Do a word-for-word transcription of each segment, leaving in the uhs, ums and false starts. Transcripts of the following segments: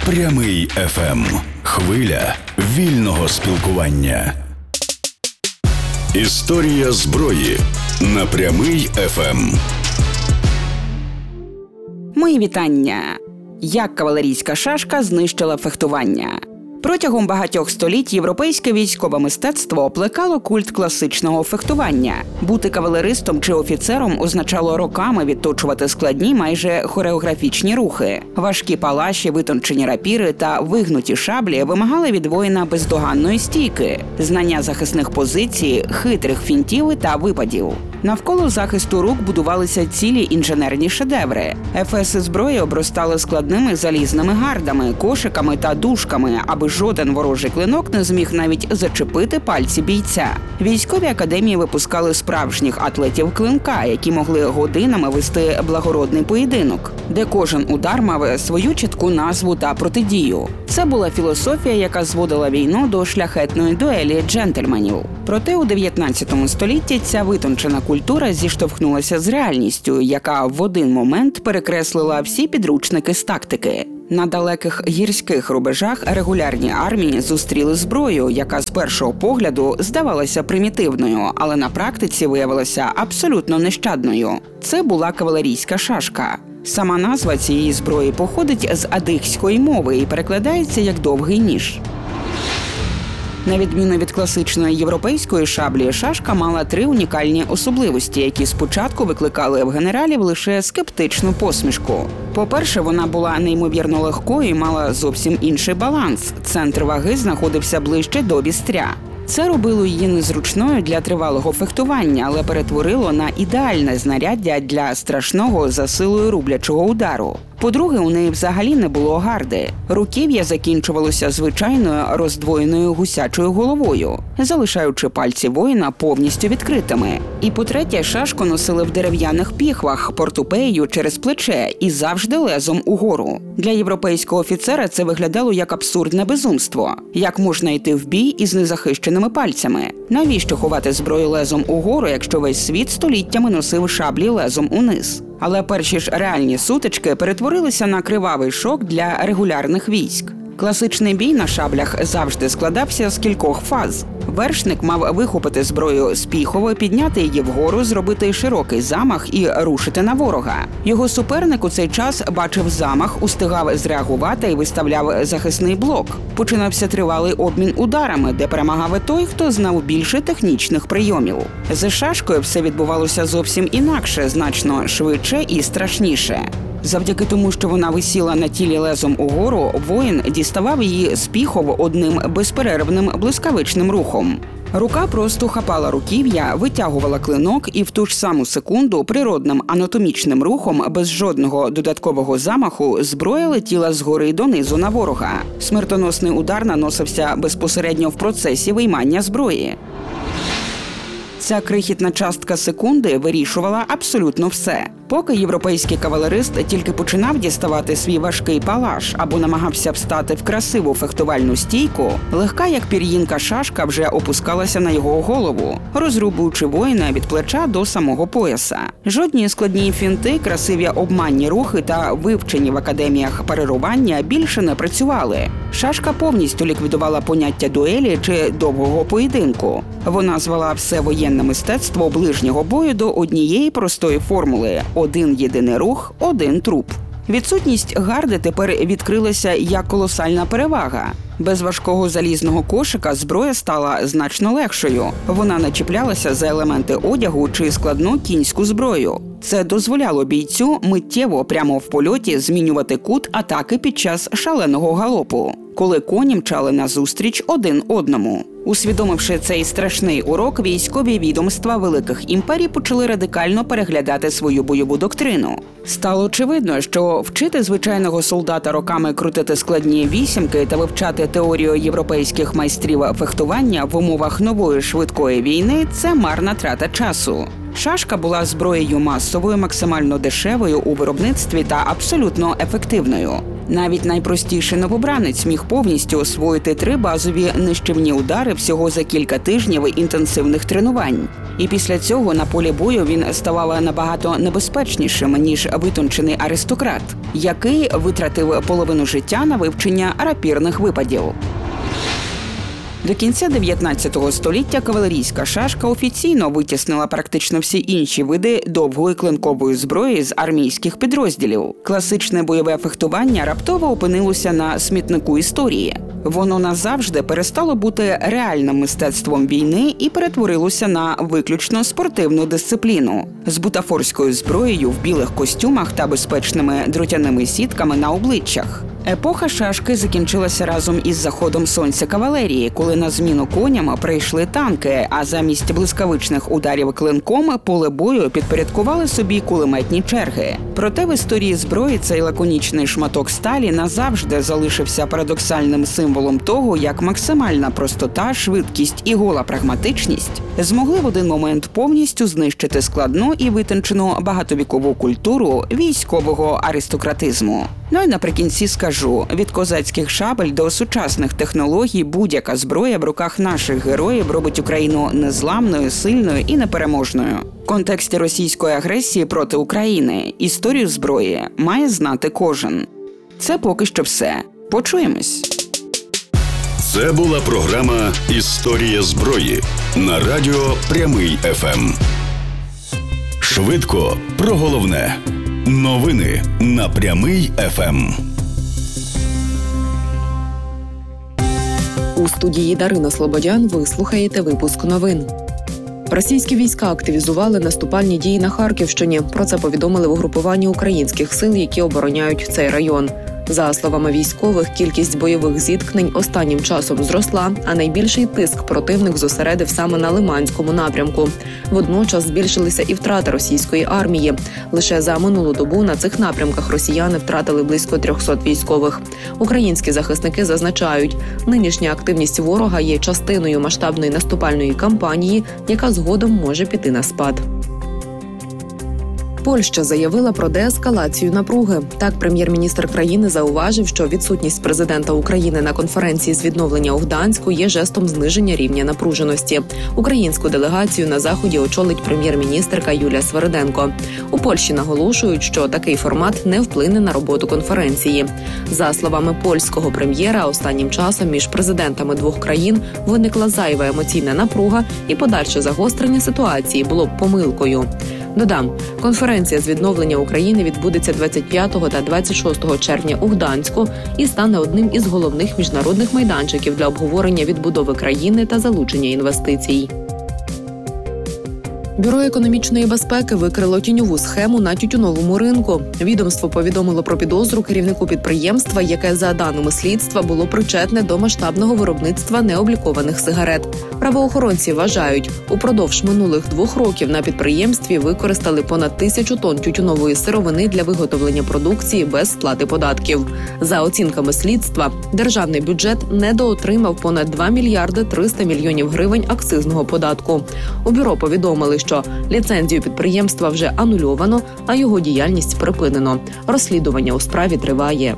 Прямий еф ем. Хвиля вільного спілкування. Історія зброї на Прямий еф ем. Мої вітання. Як кавалерійська шашка знищила фехтування? Протягом багатьох століть європейське військове мистецтво плекало культ класичного фехтування. Бути кавалеристом чи офіцером означало роками відточувати складні, майже хореографічні рухи. Важкі палаші, витончені рапіри та вигнуті шаблі вимагали від воїна бездоганної стійки, знання захисних позицій, хитрих фінтів та випадів. Навколо захисту рук будувалися цілі інженерні шедеври. Ефеси зброї обростали складними залізними гардами, кошиками та дужками, аби жоден ворожий клинок не зміг навіть зачепити пальці бійця. Військові академії випускали справжніх атлетів клинка, які могли годинами вести благородний поєдинок, де кожен удар мав свою чітку назву та протидію. Це була філософія, яка зводила війну до шляхетної дуелі джентльменів. Проте у дев'ятнадцятому столітті ця витончена культура зіштовхнулася з реальністю, яка в один момент перекреслила всі підручники з тактики. На далеких гірських рубежах регулярні армії зустріли зброю, яка з першого погляду здавалася примітивною, але на практиці виявилася абсолютно нещадною. Це була кавалерійська шашка. Сама назва цієї зброї походить з адихської мови і перекладається як «довгий ніж». На відміну від класичної європейської шаблі, шашка мала три унікальні особливості, які спочатку викликали в генералів лише скептичну посмішку. По-перше, вона була неймовірно легкою і мала зовсім інший баланс. Центр ваги знаходився ближче до вістря. Це робило її незручною для тривалого фехтування, але перетворило на ідеальне знаряддя для страшного за силою рублячого удару. По-друге, у неї взагалі не було гарди. Руків'я закінчувалося звичайною роздвоєною гусячою головою, залишаючи пальці воїна повністю відкритими. І по-третє, шашку носили в дерев'яних піхвах, портупеєю через плече і завжди лезом угору. Для європейського офіцера це виглядало як абсурдне безумство. Як можна йти в бій із незахищеними пальцями? Навіщо ховати зброю лезом угору, якщо весь світ століттями носив шаблі лезом униз? Але перші ж реальні сутички перетворилися на кривавий шок для регулярних військ. Класичний бій на шаблях завжди складався з кількох фаз. Вершник мав вихопити зброю з піхови, підняти її вгору, зробити широкий замах і рушити на ворога. Його суперник у цей час бачив замах, устигав зреагувати і виставляв захисний блок. Починався тривалий обмін ударами, де перемагав той, хто знав більше технічних прийомів. З шашкою все відбувалося зовсім інакше, значно швидше і страшніше. Завдяки тому, що вона висіла на тілі лезом угору, воїн діставав її з піхов одним безперервним блискавичним рухом. Рука просто хапала руків'я, витягувала клинок і в ту ж саму секунду природним анатомічним рухом, без жодного додаткового замаху, зброя летіла згори донизу на ворога. Смертоносний удар наносився безпосередньо в процесі виймання зброї. Ця крихітна частка секунди вирішувала абсолютно все. Поки європейський кавалерист тільки починав діставати свій важкий палаш або намагався встати в красиву фехтувальну стійку, легка як пір'їнка шашка вже опускалася на його голову, розрубуючи воїна від плеча до самого пояса. Жодні складні фінти, красиві обманні рухи та вивчені в академіях парирування більше не працювали. Шашка повністю ліквідувала поняття дуелі чи довгого поєдинку. Вона звела все воєнне мистецтво ближнього бою до однієї простої формули – один єдиний рух, один труп. Відсутність гарди тепер відкрилася як колосальна перевага. Без важкого залізного кошика зброя стала значно легшою. Вона не чіплялася за елементи одягу чи складну кінську зброю. Це дозволяло бійцю миттєво прямо в польоті змінювати кут атаки під час шаленого галопу, коли коні мчали назустріч один одному. Усвідомивши цей страшний урок, військові відомства великих імперій почали радикально переглядати свою бойову доктрину. Стало очевидно, що вчити звичайного солдата роками крутити складні вісімки та вивчати теорію європейських майстрів фехтування в умовах нової швидкої війни – це марна трата часу. Шашка була зброєю масовою, максимально дешевою у виробництві та абсолютно ефективною. Навіть найпростіший новобранець міг повністю освоїти три базові нищівні удари всього за кілька тижнів інтенсивних тренувань. І після цього на полі бою він ставав набагато небезпечнішим, ніж витончений аристократ, який витратив половину життя на вивчення рапірних випадів. До кінця дев'ятнадцятого століття кавалерійська шашка офіційно витіснила практично всі інші види довгої клинкової зброї з армійських підрозділів. Класичне бойове фехтування раптово опинилося на смітнику історії. Воно назавжди перестало бути реальним мистецтвом війни і перетворилося на виключно спортивну дисципліну з бутафорською зброєю в білих костюмах та безпечними дротяними сітками на обличчях. Епоха шашки закінчилася разом із заходом сонця кавалерії, коли на зміну коням прийшли танки, а замість блискавичних ударів клинком поле бою підпорядкували собі кулеметні черги. Проте в історії зброї цей лаконічний шматок сталі назавжди залишився парадоксальним символом того, як максимальна простота, швидкість і гола прагматичність змогли в один момент повністю знищити складну і витончену багатовікову культуру військового аристократизму. Ну і наприкінці скажу, від козацьких шабель до сучасних технологій будь-яка зброя в руках наших героїв робить Україну незламною, сильною і непереможною. В контексті російської агресії проти України історію зброї має знати кожен. Це поки що все. Почуємось. Це була програма «Історія зброї» на радіо Прямий еф ем. Швидко про головне. Новини на Прямий еф ем. У студії Дарина Слободян ви слухаєте випуск новин. Російські війська активізували наступальні дії на Харківщині. Про це повідомили в угрупуванні українських сил, які обороняють цей район. За словами військових, кількість бойових зіткнень останнім часом зросла, а найбільший тиск противник зосередив саме на Лиманському напрямку. Водночас збільшилися і втрати російської армії. Лише за минулу добу на цих напрямках росіяни втратили близько трьохсот військових. Українські захисники зазначають, нинішня активність ворога є частиною масштабної наступальної кампанії, яка згодом може піти на спад. Польща заявила про деескалацію напруги. Так, прем'єр-міністр країни зауважив, що відсутність президента України на конференції з відновлення у Гданську є жестом зниження рівня напруженості. Українську делегацію на Заході очолить прем'єр-міністерка Юлія Свериденко. У Польщі наголошують, що такий формат не вплине на роботу конференції. За словами польського прем'єра, останнім часом між президентами двох країн виникла зайва емоційна напруга і подальше загострення ситуації було б помилкою. Додам, конференція з відновлення України відбудеться двадцять п'ятого та двадцять шостого червня у Гданську і стане одним із головних міжнародних майданчиків для обговорення відбудови країни та залучення інвестицій. Бюро економічної безпеки викрило тіньову схему на тютюновому ринку. Відомство повідомило про підозру керівнику підприємства, яке, за даними слідства, було причетне до масштабного виробництва необлікованих сигарет. Правоохоронці вважають, упродовж минулих двох років на підприємстві використали понад тисячу тонн тютюнової сировини для виготовлення продукції без сплати податків. За оцінками слідства, державний бюджет недоотримав понад два мільярди триста мільйонів гривень акцизного податку. У бюро повідомили, що ліцензію підприємства вже анульовано, а його діяльність припинено. Розслідування у справі триває.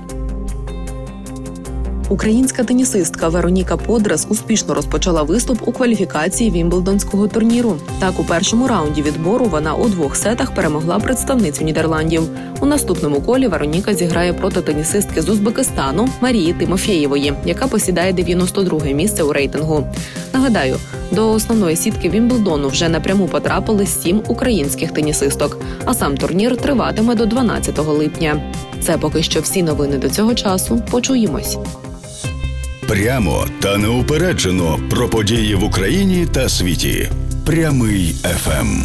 Українська тенісистка Вероніка Подрес успішно розпочала виступ у кваліфікації Вімблдонського турніру. Так, у першому раунді відбору вона у двох сетах перемогла представницю Нідерландів. У наступному колі Вероніка зіграє проти тенісистки з Узбекистану Марії Тимофєєвої, яка посідає дев'яносто друге місце у рейтингу. Нагадаю, до основної сітки Вімблдону вже напряму потрапили сім українських тенісисток, а сам турнір триватиме до дванадцятого липня. Це поки що всі новини до цього часу. Почуємось. Прямо та неупереджено про події в Україні та світі. Прямий еф ем.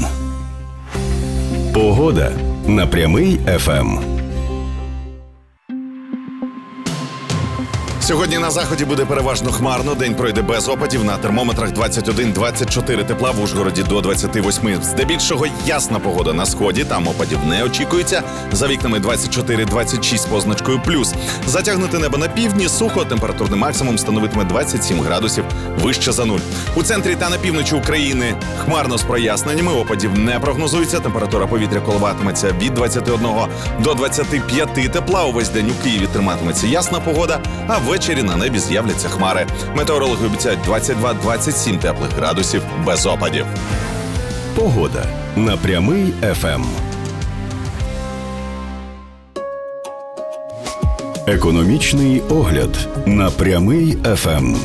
Погода на Прямий еф ем. Сьогодні на заході буде переважно хмарно, день пройде без опадів, на термометрах двадцять один - двадцять чотири тепла, в Ужгороді до двадцяти восьми. Здебільшого ясна погода на сході, там опадів не очікується, за вікнами двадцять чотири - двадцять шість з позначкою плюс. Затягнуте небо на півдні, сухо, температурний максимум становитиме двадцять сім градусів вище за нуль. У центрі та на півночі України хмарно з проясненнями, опадів не прогнозується, температура повітря коливатиметься від двадцяти одного до двадцяти п'яти тепла, увесь день у Києві триматиметься ясна погода, а Увечері на небі з'являться хмари. Метеорологи обіцяють двадцять два - двадцять сім теплих градусів без опадів. Погода на Прямий еф ем. Економічний огляд на Прямий еф ем.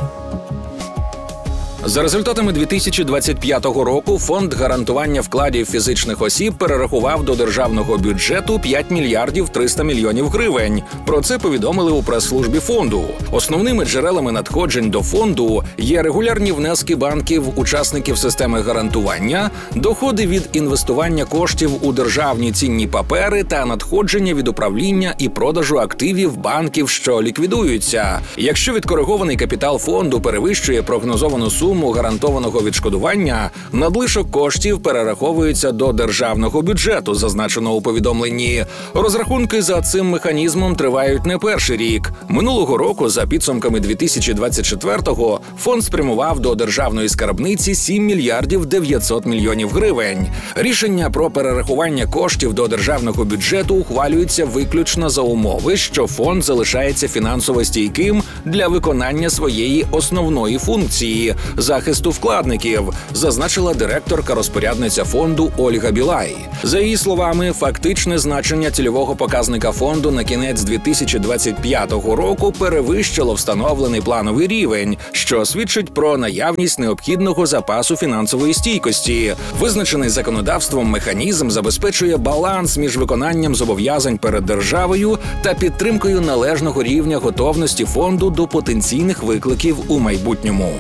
За результатами дві тисячі двадцять п'ятого року Фонд гарантування вкладів фізичних осіб перерахував до державного бюджету п'ять мільярдів триста мільйонів гривень. Про це повідомили у прес-службі фонду. Основними джерелами надходжень до фонду є регулярні внески банків, учасників системи гарантування, доходи від інвестування коштів у державні цінні папери та надходження від управління і продажу активів банків, що ліквідуються. Якщо відкоригований капітал фонду перевищує прогнозовану суму гарантованого відшкодування, надлишок коштів перераховується до державного бюджету, зазначено у повідомленні. Розрахунки за цим механізмом тривають не перший рік. Минулого року, за підсумками дві тисячі двадцять четвертого, фонд спрямував до державної скарбниці сім мільярдів дев'ятсот мільйонів гривень. Рішення про перерахування коштів до державного бюджету ухвалюється виключно за умови, що фонд залишається фінансово стійким для виконання своєї основної функції – захисту вкладників, зазначила директорка-розпорядниця фонду Ольга Білай. За її словами, фактичне значення цільового показника фонду на кінець дві тисячі двадцять п'ятого року перевищило встановлений плановий рівень, що свідчить про наявність необхідного запасу фінансової стійкості. Визначений законодавством механізм забезпечує баланс між виконанням зобов'язань перед державою та підтримкою належного рівня готовності фонду до потенційних викликів у майбутньому.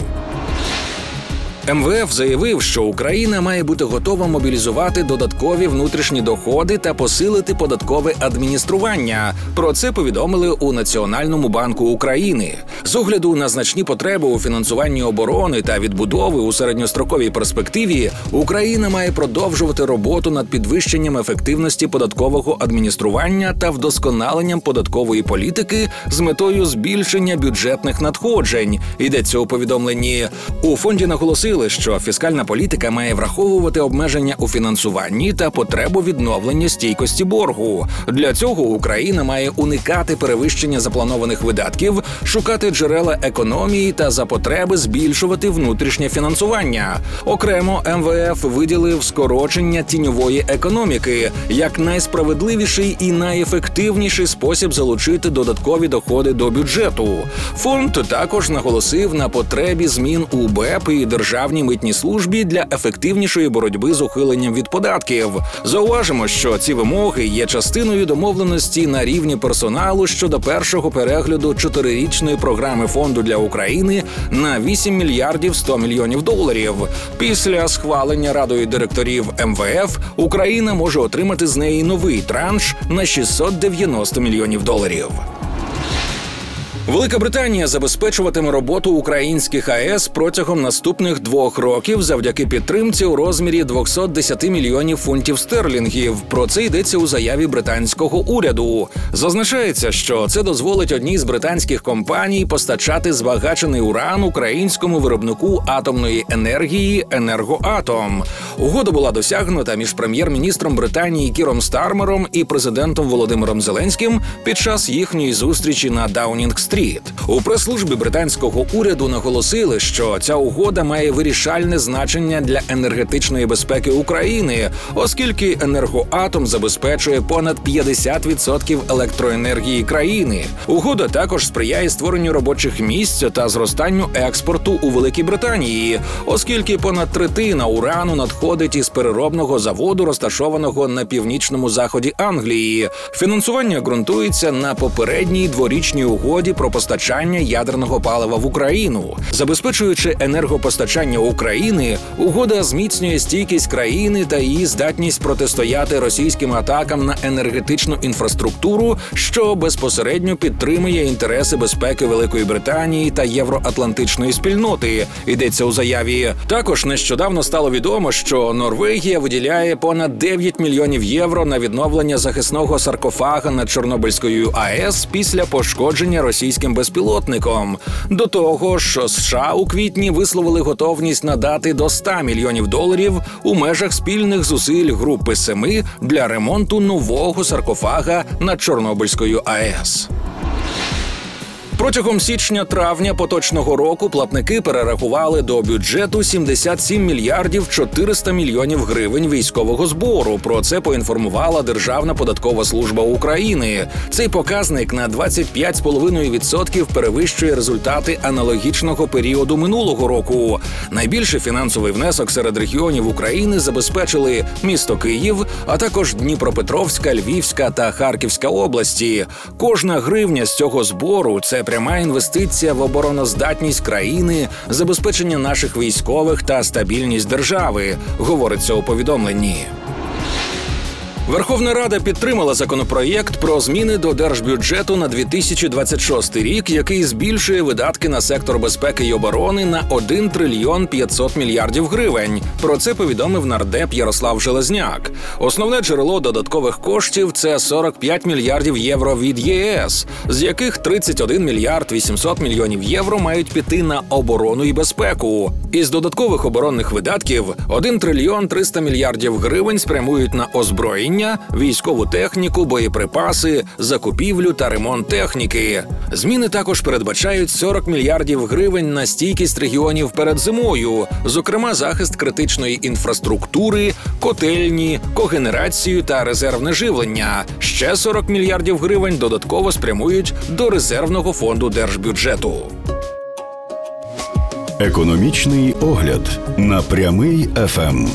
ем ве еф заявив, що Україна має бути готова мобілізувати додаткові внутрішні доходи та посилити податкове адміністрування. Про це повідомили у Національному банку України. З огляду на значні потреби у фінансуванні оборони та відбудови у середньостроковій перспективі, Україна має продовжувати роботу над підвищенням ефективності податкового адміністрування та вдосконаленням податкової політики з метою збільшення бюджетних надходжень. Йдеться у повідомленні. У фонді наголосили, що фіскальна політика має враховувати обмеження у фінансуванні та потребу відновлення стійкості боргу. Для цього Україна має уникати перевищення запланованих видатків, шукати джерела економії та за потреби збільшувати внутрішнє фінансування. Окремо ем ве еф виділив скорочення тіньової економіки як найсправедливіший і найефективніший спосіб залучити додаткові доходи до бюджету. Фонд також наголосив на потребі змін у бе е пе і державній митній службі для ефективнішої боротьби з ухиленням від податків. Зауважимо, що ці вимоги є частиною домовленості на рівні персоналу щодо першого перегляду чотирирічної програми фонду для України на вісім мільярдів сто мільйонів доларів. Після схвалення Радою директорів ем ве еф Україна може отримати з неї новий транш на шістсот дев'яносто мільйонів доларів. Велика Британія забезпечуватиме роботу українських а ес протягом наступних двох років завдяки підтримці у розмірі двісті десять мільйонів фунтів стерлінгів. Про це йдеться у заяві британського уряду. Зазначається, що це дозволить одній з британських компаній постачати збагачений уран українському виробнику атомної енергії «Енергоатом». Угода була досягнута між прем'єр-міністром Британії Кіром Стармером і президентом Володимиром Зеленським під час їхньої зустрічі на Даунінг-стріт. У прес-службі британського уряду наголосили, що ця угода має вирішальне значення для енергетичної безпеки України, оскільки «Енергоатом» забезпечує понад п'ятдесят відсотків електроенергії країни. Угода також сприяє створенню робочих місць та зростанню експорту у Великій Британії, оскільки понад третина урану надходить із переробного заводу, розташованого на північному заході Англії. Фінансування ґрунтується на попередній дворічній угоді про постачання ядерного палива в Україну. Забезпечуючи енергопостачання України, угода зміцнює стійкість країни та її здатність протистояти російським атакам на енергетичну інфраструктуру, що безпосередньо підтримує інтереси безпеки Великої Британії та євроатлантичної спільноти, йдеться у заяві. Також нещодавно стало відомо, що Норвегія виділяє понад дев'ять мільйонів євро на відновлення захисного саркофага над Чорнобильською а ес після пошкодження російським безпілотником. До того ж, США у квітні висловили готовність надати до ста мільйонів доларів у межах спільних зусиль Групи Семи для ремонту нового саркофага над Чорнобильською а ес. Протягом січня-травня поточного року платники перерахували до бюджету сімдесят сім мільярдів чотириста мільйонів гривень військового збору. Про це поінформувала Державна податкова служба України. Цей показник на двадцять п'ять цілих п'ять десятих відсотка перевищує результати аналогічного періоду минулого року. Найбільший фінансовий внесок серед регіонів України забезпечили місто Київ, а також Дніпропетровська, Львівська та Харківська області. Кожна гривня з цього збору – це пряма інвестиція в обороноздатність країни, забезпечення наших військових та стабільність держави, говориться у повідомленні. Верховна Рада підтримала законопроєкт про зміни до держбюджету на дві тисячі двадцять шостий рік, який збільшує видатки на сектор безпеки й оборони на один трильйон п'ятсот мільярдів гривень. Про це повідомив нардеп Ярослав Железняк. Основне джерело додаткових коштів – це сорок п'ять мільярдів євро від ЄС, з яких тридцять один мільярд вісімсот мільйонів євро мають піти на оборону і безпеку. Із додаткових оборонних видатків один трильйон триста мільярдів гривень спрямують на озброєння, військову техніку, боєприпаси, закупівлю та ремонт техніки. Зміни також передбачають сорок мільярдів гривень на стійкість регіонів перед зимою, зокрема захист критичної інфраструктури, котельні, когенерацію та резервне живлення. Ще сорок мільярдів гривень додатково спрямують до резервного фонду держбюджету. Економічний огляд на Прямий еф ем.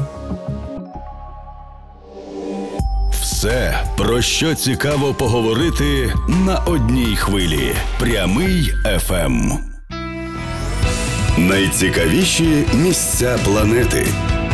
Все, про що цікаво поговорити на одній хвилі. Прямий еф ем. Найцікавіші місця планети.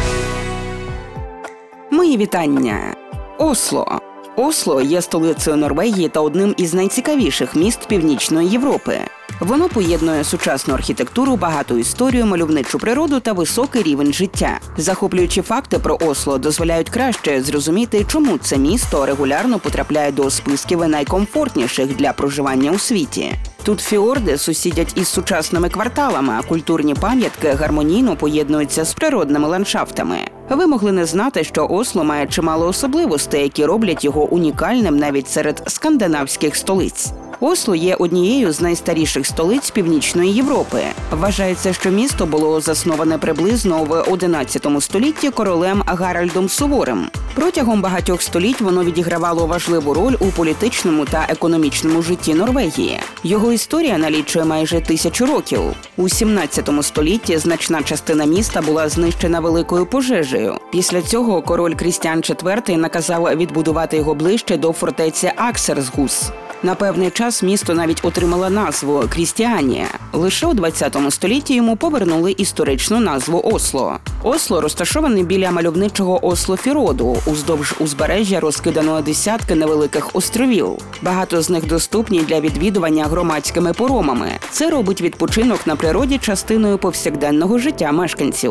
Мої вітання. Осло. Осло є столицею Норвегії та одним із найцікавіших міст Північної Європи. Воно поєднує сучасну архітектуру, багату історію, мальовничу природу та високий рівень життя. Захоплюючі факти про Осло дозволяють краще зрозуміти, чому це місто регулярно потрапляє до списків найкомфортніших для проживання у світі. Тут фіорди сусідять із сучасними кварталами, а культурні пам'ятки гармонійно поєднуються з природними ландшафтами. Ви могли не знати, що Осло має чимало особливостей, які роблять його унікальним навіть серед скандинавських столиць. Осло є однією з найстаріших столиць Північної Європи. Вважається, що місто було засноване приблизно в одинадцятому столітті королем Гаральдом Суворим. Протягом багатьох століть воно відігравало важливу роль у політичному та економічному житті Норвегії. Його історія налічує майже тисячу років. У сімнадцятому столітті значна частина міста була знищена великою пожежею. Після цього король Крістіан четвертий наказав відбудувати його ближче до фортеці Аксерсгус. На певний час місто навіть отримало назву Крістіанія. Лише у двадцятому столітті йому повернули історичну назву Осло. Осло розташований біля мальовничого Ослофьорду. Уздовж узбережжя розкидано десятки невеликих островів. Багато з них доступні для відвідування громадськими поромами. Це робить відпочинок на природі частиною повсякденного життя мешканців.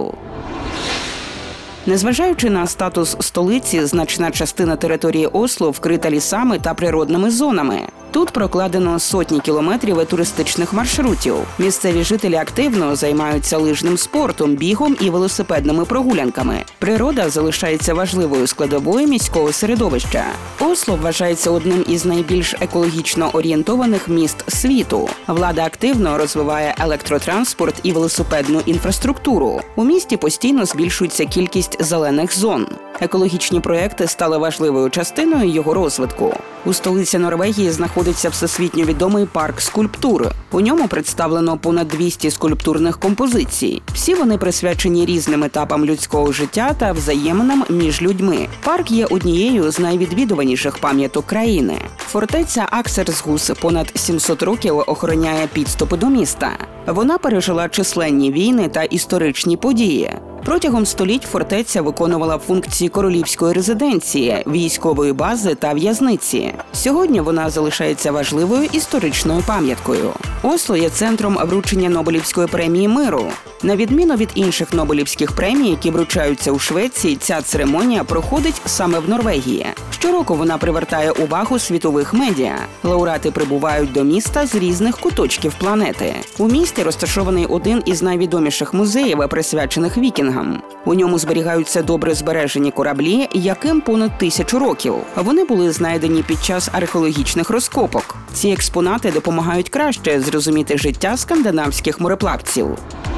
Незважаючи на статус столиці, значна частина території Осло вкрита лісами та природними зонами. Тут прокладено сотні кілометрів туристичних маршрутів. Місцеві жителі активно займаються лижним спортом, бігом і велосипедними прогулянками. Природа залишається важливою складовою міського середовища. Осло вважається одним із найбільш екологічно орієнтованих міст світу. Влада активно розвиває електротранспорт і велосипедну інфраструктуру. У місті постійно збільшується кількість зелених зон. Екологічні проекти стали важливою частиною його розвитку. У столиці Норвегії знаходиться всесвітньо відомий парк скульптур. У ньому представлено понад двісті скульптурних композицій. Всі вони присвячені різним етапам людського життя та взаєминам між людьми. Парк є однією з найвідвідуваніших пам'яток країни. Фортеця Аксерсгус понад сімсот років охороняє підступи до міста. Вона пережила численні війни та історичні події. Протягом століть фортеця виконувала функції королівської резиденції, військової бази та в'язниці. Сьогодні вона залишається важливою історичною пам'яткою. Осло є центром вручення Нобелівської премії миру. На відміну від інших Нобелівських премій, які вручаються у Швеції, ця церемонія проходить саме в Норвегії. Щороку вона привертає увагу світових медіа. Лауреати прибувають до міста з різних куточків планети. У місті розташований один із найвідоміших музеїв, присвячених вікінгам. У ньому зберігаються добре збережені кораблі, яким понад тисячу років. Вони були знайдені під час археологічних розкопок. Ці експонати допомагають краще зрозуміти життя скандинавських мореплавців.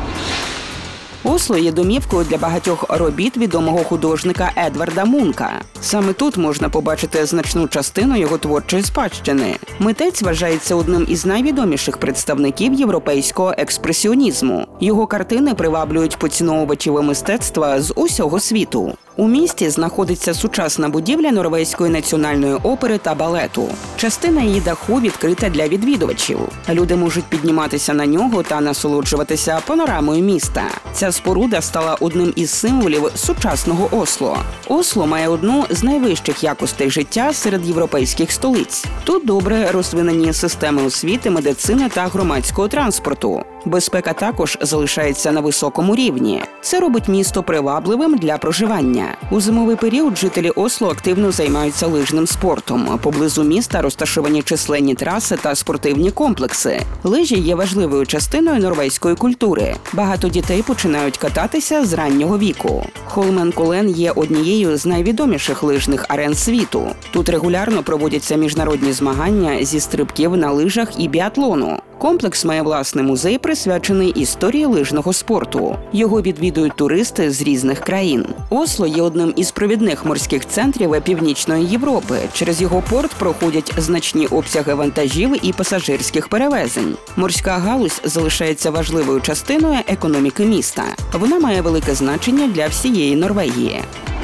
Осло є домівкою для багатьох робіт відомого художника Едварда Мунка. Саме тут можна побачити значну частину його творчої спадщини. Митець вважається одним із найвідоміших представників європейського експресіонізму. Його картини приваблюють поціновувачів мистецтва з усього світу. У місті знаходиться сучасна будівля Норвезької національної опери та балету. Частина її даху відкрита для відвідувачів. Люди можуть підніматися на нього та насолоджуватися панорамою міста. Ця споруда стала одним із символів сучасного Осло. Осло має одну з найвищих якостей життя серед європейських столиць. Тут добре розвинені системи освіти, медицини та громадського транспорту. Безпека також залишається на високому рівні. Це робить місто привабливим для проживання. У зимовий період жителі Осло активно займаються лижним спортом. Поблизу міста розташовані численні траси та спортивні комплекси. Лижі є важливою частиною норвезької культури. Багато дітей починають кататися з раннього віку. Холменколен є однією з найвідоміших лижних арен світу. Тут регулярно проводяться міжнародні змагання зі стрибків на лижах і біатлону. Комплекс має власний музей, присвячений історії лижного спорту. Його відвідують туристи з різних країн. Осло є одним із провідних морських центрів Північної Європи. Через його порт проходять значні обсяги вантажів і пасажирських перевезень. Морська галузь залишається важливою частиною економіки міста. Вона має велике значення для всієї Норвегії.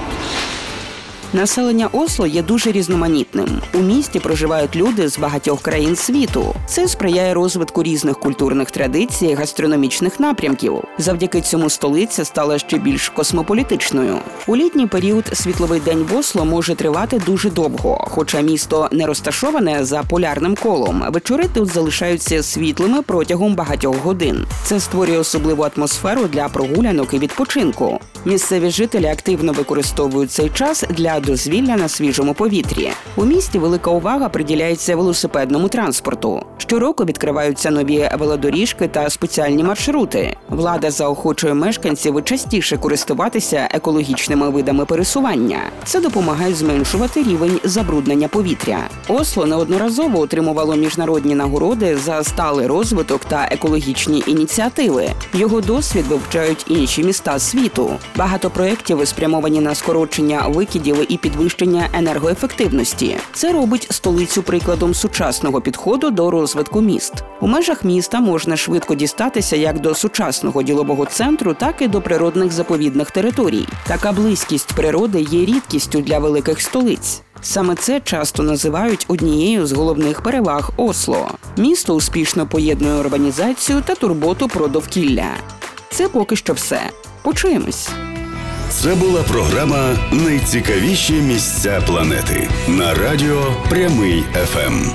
Населення Осло є дуже різноманітним. У місті проживають люди з багатьох країн світу. Це сприяє розвитку різних культурних традицій і гастрономічних напрямків. Завдяки цьому столиця стала ще більш космополітичною. У літній період світловий день в Осло може тривати дуже довго. Хоча місто не розташоване за полярним колом, вечори тут залишаються світлими протягом багатьох годин. Це створює особливу атмосферу для прогулянок і відпочинку. Місцеві жителі активно використовують цей час для дозвілля на свіжому повітрі. У місті велика увага приділяється велосипедному транспорту. Щороку відкриваються нові велодоріжки та спеціальні маршрути. Влада заохочує мешканців частіше користуватися екологічними видами пересування. Це допомагає зменшувати рівень забруднення повітря. Осло неодноразово отримувало міжнародні нагороди за сталий розвиток та екологічні ініціативи. Його досвід вивчають інші міста світу. Багато проєктів спрямовані на скорочення викидів і підвищення енергоефективності. Це робить столицю прикладом сучасного підходу до розвитку міст. У межах міста можна швидко дістатися як до сучасного ділового центру, так і до природних заповідних територій. Така близькість природи є рідкістю для великих столиць. Саме це часто називають однією з головних переваг Осло. Місто успішно поєднує урбанізацію та турботу про довкілля. Це поки що все. Почуємось. Це була програма «Найцікавіші місця планети» на радіо Прямий еф ем.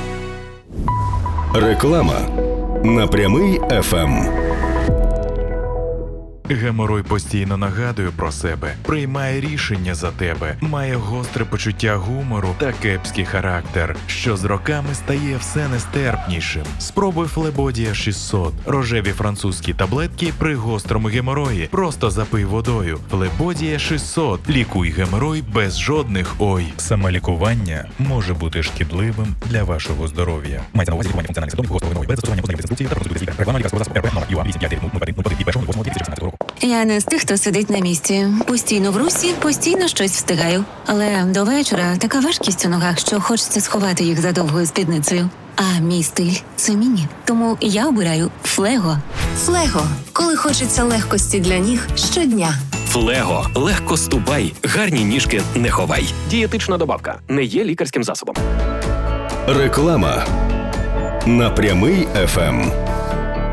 Реклама на Прямий еф ем. Геморой постійно нагадує про себе, приймає рішення за тебе, має гостре почуття гумору та кепський характер, що з роками стає все нестерпнішим. Спробуй Флебодія шістсот. Рожеві французькі таблетки при гострому геморої. Просто запий водою. Флебодія шістсот. Лікуй геморой без жодних ой. Самолікування може бути шкідливим для вашого здоров'я. Мається на увазі лікування функціональних симптомів гострого геморою без застосування позначних інструкцій та процедури лікаря. Реклама лікарського засобу РП номер ю а вісім п'ять дев'ять нуль один нуль один і першого восьмого дві тисячі шістнадцятого року. Я не з тих, хто сидить на місці. Постійно в русі, постійно щось встигаю. Але до вечора така важкість у ногах, що хочеться сховати їх за довгою спідницею. А мій стиль – це міні. Тому я обираю Флего. Флего. Коли хочеться легкості для ніг щодня. Флего. Легко ступай. Гарні ніжки не ховай. Дієтична добавка. Не є лікарським засобом. Реклама на Прямий еф ем.